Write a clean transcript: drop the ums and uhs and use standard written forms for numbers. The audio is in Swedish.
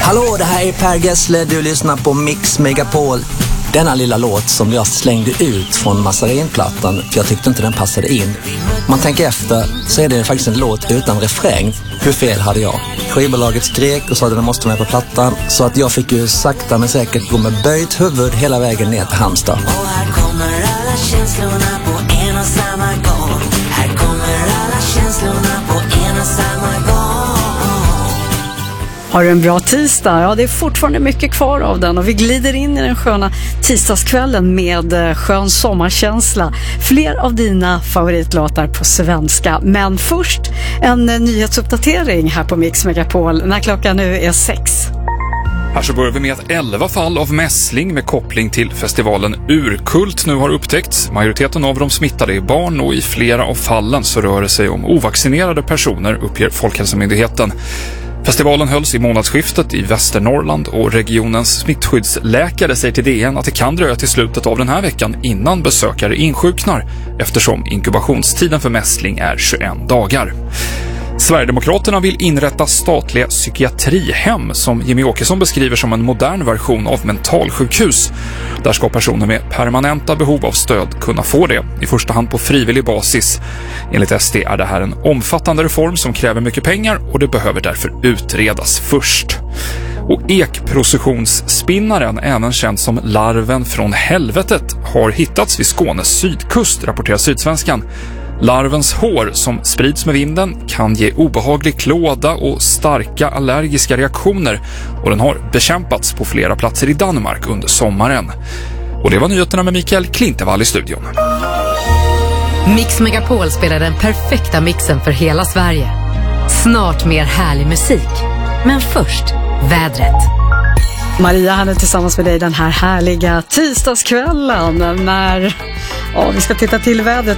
Hallå, det här är Per Gessle. Du lyssnar på Mix Megapol. Denna lilla låt som jag slängde ut från Mazarinplattan för jag tyckte inte den passade in. Om man tänker efter så är det faktiskt en låt utan refräng. Hur fel hade jag? Skivbolaget skrek och sa att den måste med på plattan. Så att jag fick ju sakta men säkert gå med böjt huvud hela vägen ner till Halmstad. Och här kommer alla känslorna på en och samma gång. Här kommer alla känslorna på en och samma gång. Har du en bra tisdag? Ja, det är fortfarande mycket kvar av den och vi glider in i den sköna tisdagskvällen med skön sommarkänsla. Fler av dina favoritlåtar på svenska. Men först en nyhetsuppdatering här på Mix Megapol när klockan nu är 6. Här så börjar vi med att 11 fall av mässling med koppling till festivalen Urkult nu har upptäckts. Majoriteten av de smittade är barn och i flera av fallen så rör det sig om ovaccinerade personer, uppger Folkhälsomyndigheten. Festivalen hölls i månadsskiftet i Västernorrland och regionens smittskyddsläkare säger till DN att det kan dröja till slutet av den här veckan innan besökare insjuknar eftersom inkubationstiden för mässling är 21 dagar. Sverigedemokraterna vill inrätta statliga psykiatrihem som Jimmy Åkesson beskriver som en modern version av mentalsjukhus. Där ska personer med permanenta behov av stöd kunna få det, i första hand på frivillig basis. Enligt SD är det här en omfattande reform som kräver mycket pengar och det behöver därför utredas först. Och ekprocessionsspinnaren, även känd som larven från helvetet, har hittats vid Skånes sydkust, rapporterar Sydsvenskan. Larvens hår som sprids med vinden kan ge obehaglig klåda och starka allergiska reaktioner och den har bekämpats på flera platser i Danmark under sommaren. Och det var nyheterna med Mikael Klintevall i studion. Mix Megapol spelar den perfekta mixen för hela Sverige. Snart mer härlig musik. Men först, vädret. Maria hade tillsammans med dig den här härliga tisdagskvällen när vi ska titta till vädret.